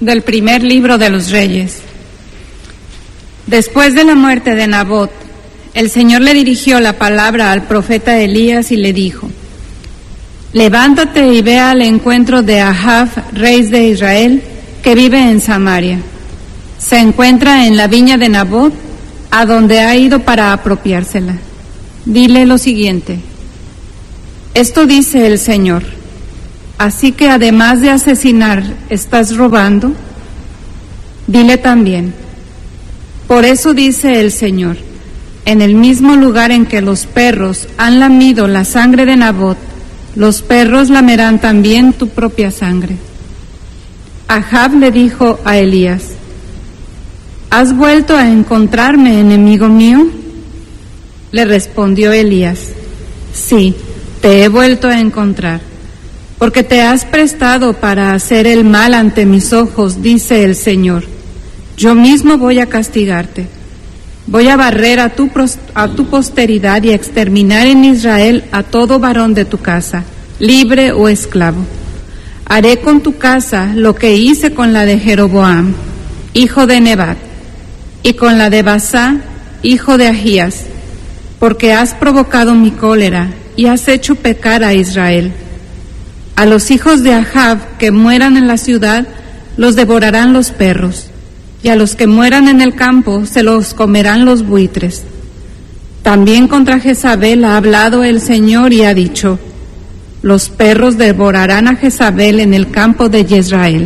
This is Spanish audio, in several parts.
Del primer libro de los Reyes. Después de la muerte de Nabot, el Señor le dirigió la palabra al profeta Elías y le dijo: levántate y ve al encuentro de Ahab, rey de Israel, que vive en Samaria. Se encuentra en la viña de Nabot, a donde ha ido para apropiársela. Dile lo siguiente: esto dice el Señor: así que además de asesinar, ¿estás robando? Dile también: por eso dice el Señor, en el mismo lugar en que los perros han lamido la sangre de Nabot, los perros lamerán también tu propia sangre. Ahab le dijo a Elías: ¿has vuelto a encontrarme, enemigo mío? Le respondió Elías: sí, te he vuelto a encontrar, porque te has prestado para hacer el mal ante mis ojos, dice el Señor. Yo mismo voy a castigarte. Voy a barrer a tu posteridad y a exterminar en Israel a todo varón de tu casa, libre o esclavo. Haré con tu casa lo que hice con la de Jeroboam, hijo de Nebat, y con la de Basá, hijo de Ahías, porque has provocado mi cólera y has hecho pecar a Israel. A los hijos de Ahab que mueran en la ciudad los devorarán los perros, y a los que mueran en el campo se los comerán los buitres. También contra Jezabel ha hablado el Señor y ha dicho: los perros devorarán a Jezabel en el campo de Jezreel.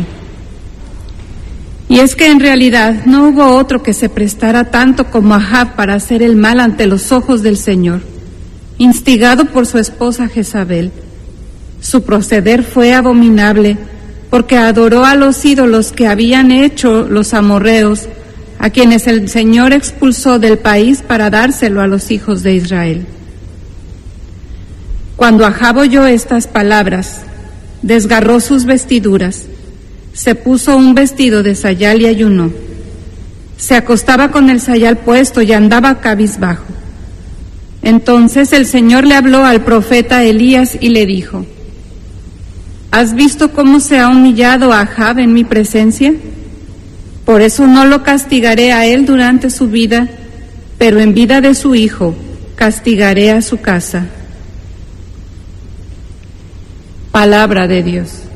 Y es que en realidad no hubo otro que se prestara tanto como Ahab para hacer el mal ante los ojos del Señor, instigado por su esposa Jezabel. Su proceder fue abominable, porque adoró a los ídolos que habían hecho los amorreos, a quienes el Señor expulsó del país para dárselo a los hijos de Israel. Cuando Ahab oyó estas palabras, desgarró sus vestiduras, se puso un vestido de sayal y ayunó. Se acostaba con el sayal puesto y andaba cabizbajo. Entonces el Señor le habló al profeta Elías y le dijo: ¿has visto cómo se ha humillado a Ahab en mi presencia? Por eso no lo castigaré a él durante su vida, pero en vida de su hijo castigaré a su casa. Palabra de Dios.